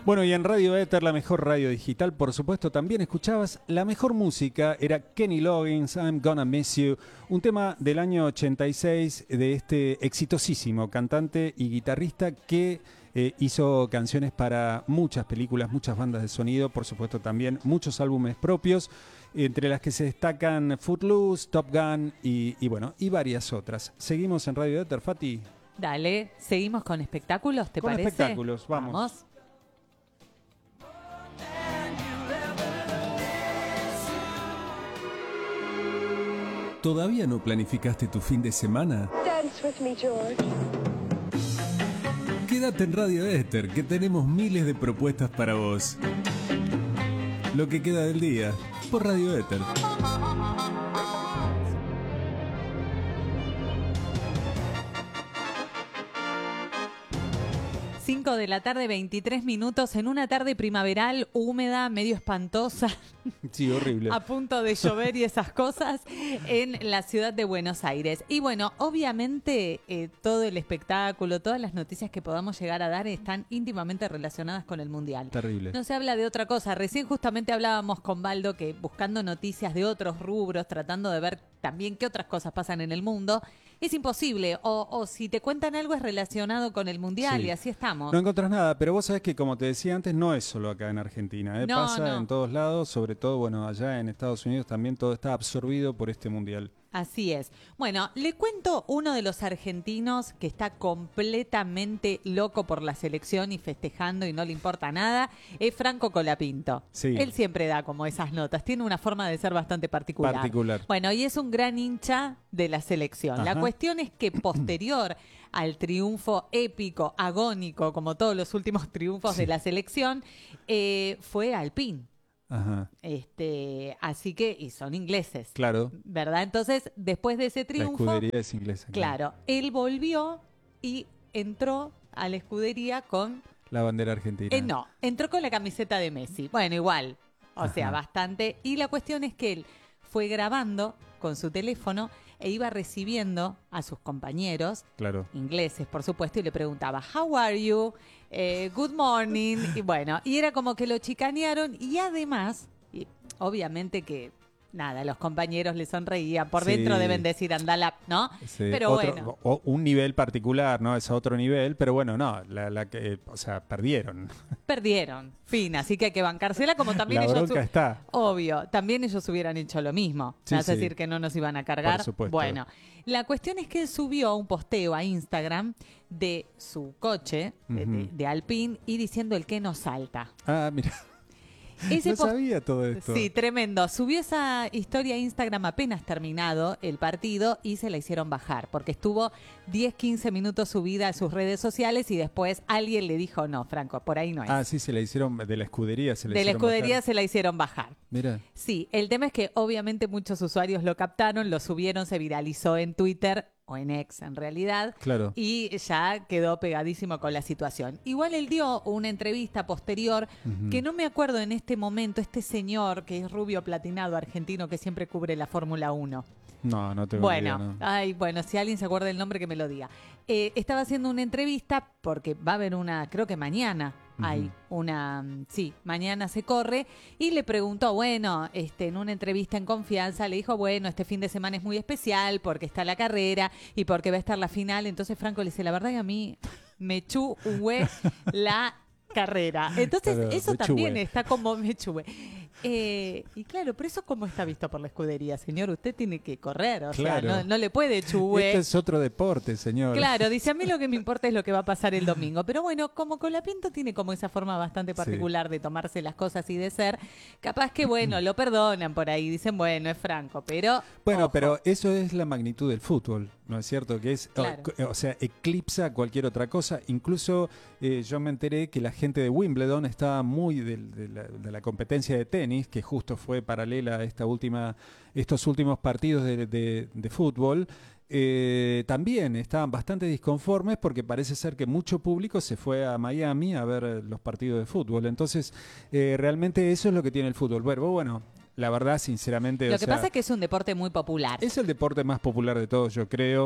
Bueno, y en Radio Éter, la mejor radio digital, por supuesto, también escuchabas la mejor música. Era Kenny Loggins, I'm Gonna Miss You, un tema del año 86 de este exitosísimo cantante y guitarrista que hizo canciones para muchas películas, muchas bandas de sonido, por supuesto también muchos álbumes propios, entre las que se destacan Footloose, Top Gun y bueno, y varias otras. Seguimos en Radio Éter, Fati. Dale, seguimos con espectáculos, ¿te parece? Con espectáculos, vamos. ¿Todavía no planificaste tu fin de semana? Dance with me, George. Quédate en Radio Éter, que tenemos miles de propuestas para vos. Lo que queda del día, por Radio Éter. 5 de la tarde, 23 minutos, en una tarde primaveral, húmeda, medio espantosa. Sí, horrible. A punto de llover y esas cosas en la ciudad de Buenos Aires. Y bueno, obviamente todo el espectáculo, todas las noticias que podamos llegar a dar están íntimamente relacionadas con el Mundial. Terrible. No se habla de otra cosa. Recién justamente hablábamos con Baldo que buscando noticias de otros rubros, tratando de ver también qué otras cosas pasan en el mundo, es imposible. O si te cuentan algo es relacionado con el Mundial, sí. Y así estamos. No encontrás nada, pero vos sabés que, como te decía antes, no es solo acá en Argentina. No, pasa en todos lados, sobre todo, bueno, allá en Estados Unidos también todo está absorbido por este Mundial. Así es. Bueno, le cuento uno de los argentinos que está completamente loco por la selección y festejando y no le importa nada, es Franco Colapinto. Sí. Él siempre da como esas notas, tiene una forma de ser bastante particular. Bueno, y es un gran hincha de la selección. Ajá. La cuestión es que posterior al triunfo épico, agónico, como todos los últimos triunfos de la selección, fue Alpine. Ajá. Así que, y son ingleses. Claro. ¿Verdad? Entonces, después de ese triunfo, la escudería es inglesa. Claro, él volvió y entró a la escudería con... La bandera argentina. No, entró con la camiseta de Messi. Bueno, igual, o sea, bastante. Y la cuestión es que él fue grabando con su teléfono e iba recibiendo a sus compañeros, claro, ingleses, por supuesto, y le preguntaba, "How are you? Good morning." Y bueno, y era como que lo chicanearon y además, y obviamente que nada, los compañeros le sonreían, por dentro deben decir andala, ¿no? Sí. Pero bueno. Un nivel particular, ¿no? Es otro nivel, pero bueno, no, o sea, perdieron. Perdieron, fin, así que hay que bancársela como también la ellos... bronca está. Obvio, también ellos hubieran hecho lo mismo. Sí, ¿Me vas a sí. decir que no nos iban a cargar? Por supuesto. Bueno, la cuestión es que él subió un posteo a Instagram de su coche, de Alpine, y diciendo el que no salta. Ah, mira. No sabía todo esto. Sí, tremendo. Subió esa historia a Instagram apenas terminado el partido y se la hicieron bajar porque estuvo 10-15 minutos subida a sus redes sociales y después alguien le dijo, no, Franco, por ahí no es. Ah, sí, se la hicieron, de la escudería de la escudería se la hicieron bajar. Mira. Sí, el tema es que obviamente muchos usuarios lo captaron, lo subieron, se viralizó en Twitter o en X en realidad, claro, y ya quedó pegadísimo con la situación. Igual él dio una entrevista posterior, que no me acuerdo en este momento, este señor que es rubio platinado argentino que siempre cubre la Fórmula 1. No tengo idea, no. Bueno, si alguien se acuerda del nombre que me lo diga. Estaba haciendo una entrevista porque va a haber una, creo que mañana hay una, mañana se corre, y le preguntó, bueno, en una entrevista en confianza, le dijo, bueno, este fin de semana es muy especial porque está la carrera y porque va a estar la final. Entonces Franco le dice, la verdad que a mí me chuhue la carrera. Entonces claro, eso también está como me chuve. Y claro, pero eso cómo está visto por la escudería, señor, usted tiene que correr, o claro, sea, no le puede chuve. Esto es otro deporte, señor. Claro, dice, a mí lo que me importa es lo que va a pasar el domingo. Pero bueno, como Colapinto tiene como esa forma bastante particular de tomarse las cosas y de ser, capaz que bueno, lo perdonan por ahí, dicen, bueno, es Franco, pero... Bueno, ojo. pero eso es la magnitud del fútbol, ¿no es cierto? Que es, claro, o sea, eclipsa cualquier otra cosa. Incluso yo me enteré que la gente de Wimbledon estaba muy de la competencia de tenis, que justo fue paralela a estos últimos partidos de fútbol. También estaban bastante disconformes porque parece ser que mucho público se fue a Miami a ver los partidos de fútbol. Entonces, realmente eso es lo que tiene el fútbol. Bueno, la verdad, sinceramente... Lo que pasa es que es un deporte muy popular. Es el deporte más popular de todos, yo creo.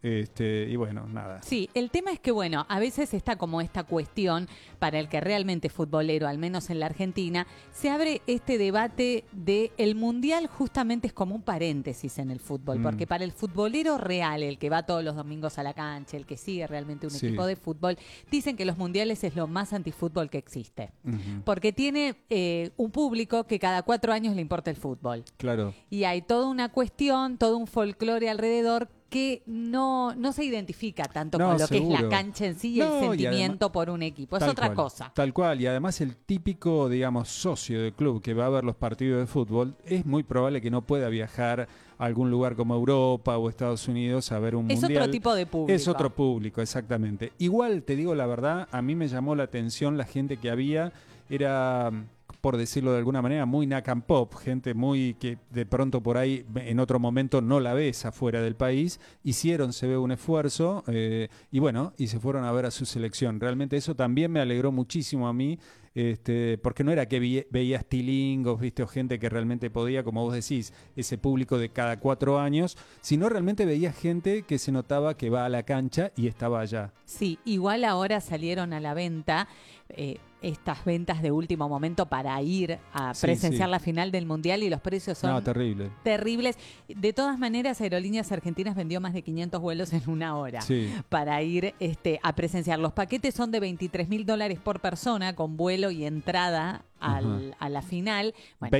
y bueno, nada. Sí, el tema es que, bueno, a veces está como esta cuestión, para el que realmente es futbolero, al menos en la Argentina, se abre este debate de el Mundial justamente es como un paréntesis en el fútbol, porque para el futbolero real, el que va todos los domingos a la cancha, el que sigue realmente un equipo de fútbol, dicen que los mundiales es lo más antifútbol que existe, porque tiene un público que cada 4 años le importa el fútbol. Claro. Y hay toda una cuestión, todo un folclore alrededor que no se identifica tanto con lo que es la cancha en sí y el sentimiento por un equipo. Es otra cosa. Tal cual. Y además el típico, digamos, socio del club que va a ver los partidos de fútbol es muy probable que no pueda viajar a algún lugar como Europa o Estados Unidos a ver un mundial. Es otro tipo de público. Es otro público, exactamente. Igual, te digo la verdad, a mí me llamó la atención la gente que había. Era, por decirlo de alguna manera, muy Nacan Pop, gente muy que de pronto por ahí en otro momento no la ves afuera del país, hicieron, se ve un esfuerzo y bueno, y se fueron a ver a su selección. Realmente eso también me alegró muchísimo a mí, porque no era que veías tilingos, viste, o gente que realmente podía, como vos decís, ese público de cada 4 años, sino realmente veías gente que se notaba que va a la cancha y estaba allá. Sí, igual ahora salieron a la venta estas ventas de último momento para ir a presenciar la final del Mundial y los precios son terribles. De todas maneras, Aerolíneas Argentinas vendió más de 500 vuelos en una hora para ir a presenciar. Los paquetes son de $23.000 por persona con vuelo y entrada a la final. Bueno,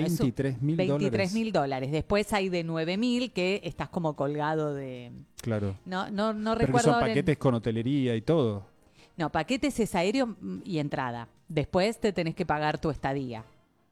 $23.000. Después hay de 9.000 que estás como colgado de... Claro. No Pero recuerdo. Son paquetes con hotelería y todo. No, paquetes es aéreo y entrada. Después te tenés que pagar tu estadía.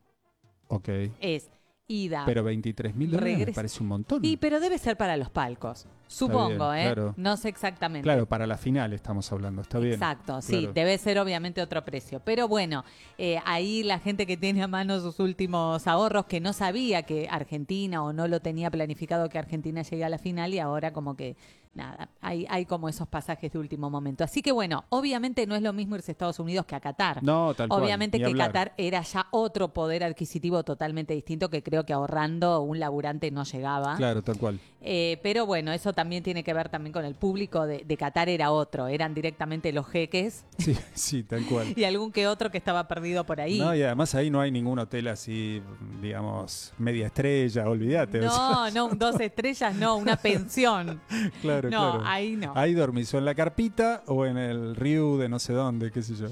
Ok. Es ida. Pero $23.000 me parece un montón. Pero debe ser para los palcos. Supongo, bien, claro. No sé exactamente. Claro, para la final estamos hablando, está bien. Exacto, sí, debe ser obviamente otro precio. Pero bueno, ahí la gente que tiene a mano sus últimos ahorros, que no sabía que Argentina o no lo tenía planificado que Argentina llegue a la final y ahora como que nada, hay como esos pasajes de último momento. Así que bueno, obviamente no es lo mismo irse a Estados Unidos que a Qatar. No, tal cual. Obviamente que hablar. Qatar era ya otro poder adquisitivo totalmente distinto que creo que ahorrando un laburante no llegaba. Claro, tal cual. Pero bueno, eso también tiene que ver también con el público de Qatar, era otro, eran directamente los jeques. Sí, tal cual. Y algún que otro que estaba perdido por ahí. No, y además ahí no hay ningún hotel así, digamos, media estrella, olvídate. No, un 2 estrellas, no, una pensión. Claro. Ahí no. Ahí dormís o en la carpita o en el río de no sé dónde, qué sé yo.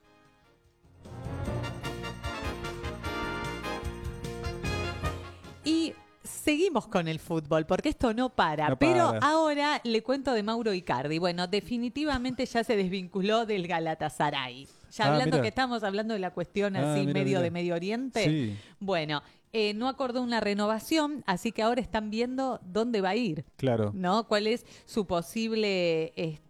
Y seguimos con el fútbol, porque esto no para. Pero ahora le cuento de Mauro Icardi. Bueno, definitivamente ya se desvinculó del Galatasaray. Ya hablando que estamos hablando de la cuestión así medio de Medio Oriente. Sí. Bueno, no acordó una renovación, así que ahora están viendo dónde va a ir. Claro. ¿No? ¿Cuál es su posible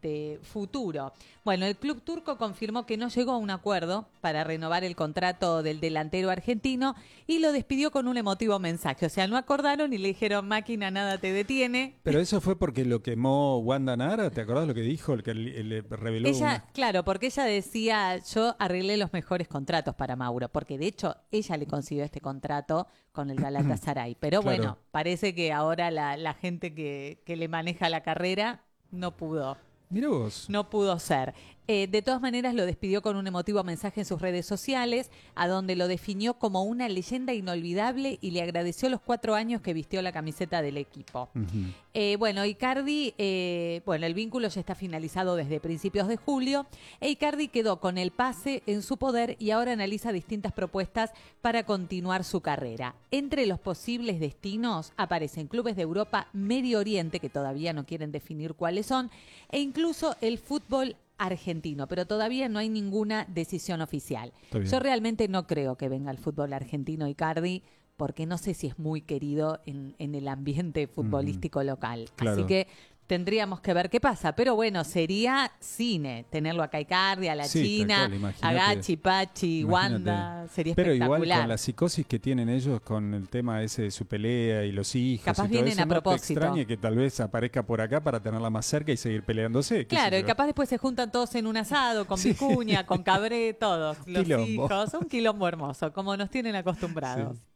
futuro? Bueno, el club turco confirmó que no llegó a un acuerdo para renovar el contrato del delantero argentino y lo despidió con un emotivo mensaje. O sea, no acordaron y le dijeron, máquina, nada te detiene. Pero eso fue porque lo quemó Wanda Nara, ¿te acordás lo que dijo? El que le reveló. Claro, porque ella decía, yo arreglé los mejores contratos para Mauro, porque de hecho ella le consiguió este contrato con el Galatasaray. Pero bueno, parece que ahora la gente que le maneja la carrera no pudo. Mirá vos. No pudo ser. De todas maneras, lo despidió con un emotivo mensaje en sus redes sociales, a donde lo definió como una leyenda inolvidable y le agradeció los 4 años que vistió la camiseta del equipo. Bueno, Icardi, el vínculo ya está finalizado desde principios de julio, e Icardi quedó con el pase en su poder y ahora analiza distintas propuestas para continuar su carrera. Entre los posibles destinos aparecen clubes de Europa, Medio Oriente, que todavía no quieren definir cuáles son, e incluso el fútbol argentino, pero todavía no hay ninguna decisión oficial. Yo realmente no creo que venga el fútbol argentino Icardi, porque no sé si es muy querido en el ambiente futbolístico local. Claro. Así que tendríamos que ver qué pasa. Pero bueno, sería cine tenerlo acá a Icardi, a la China, a Gachi, Pachi, Wanda. Sería pero espectacular. Igual con la psicosis que tienen ellos con el tema ese de su pelea y los hijos. Capaz y vienen todo eso, a propósito. No te extrañe que tal vez aparezca por acá para tenerla más cerca y seguir peleándose. Claro, y capaz después se juntan todos en un asado, con Vicuña, con Cabré, todos los hijos. Un quilombo hermoso, como nos tienen acostumbrados. Sí.